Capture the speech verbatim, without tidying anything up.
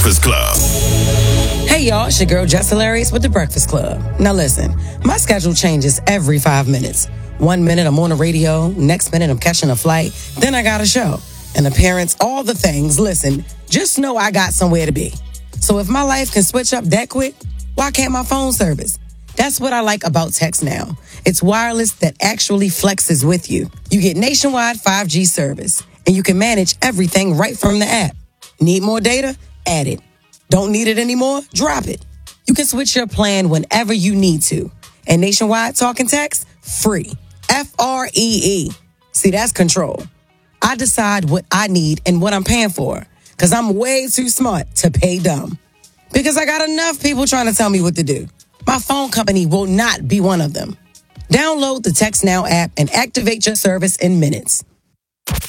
Breakfast Club. Hey y'all, it's your girl Jess Hilarious with The Breakfast Club. Now listen, my schedule changes every five minutes. One minute I'm on the radio, next minute I'm catching a flight, then I got a show, an appearance, all the things. Listen, just know I got somewhere to be. So if my life can switch up that quick, why can't my phone service? That's what I like about Text Now. It's wireless that actually flexes with you. You get nationwide five G service, and you can manage everything right from the app. Need more data? Add it. Don't need it anymore? Drop it. You can switch your plan whenever you need to. And nationwide talk and text? Free. F R E E. See, that's control. I decide what I need and what I'm paying for, because I'm way too smart to pay dumb. Because I got enough people trying to tell me what to do. My phone company will not be one of them. Download the Text Now app and activate your service in minutes.